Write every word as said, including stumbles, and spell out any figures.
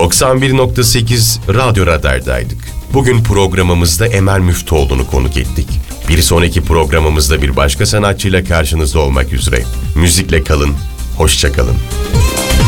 doksan bir nokta sekiz Radyo Radar'daydık. Bugün programımızda Emel Müftüoğlu'nu konuk ettik. Bir sonraki programımızda bir başka sanatçıyla karşınızda olmak üzere. Müzikle kalın, hoşça kalın.